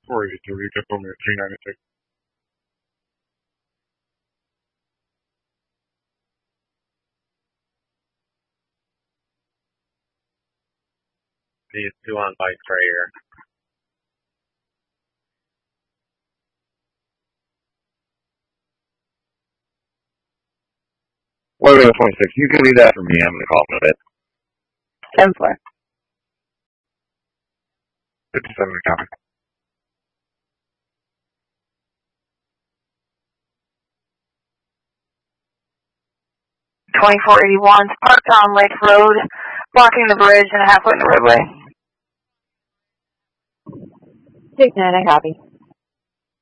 482, you just told me at 396. These two on bikes right here. Wait, 26. You can leave that for me. I'm going to call him in a bit. 10-4. 57, copy. (2481) parked on Lake Road, blocking the bridge and halfway in the roadway. 6-9, I copy.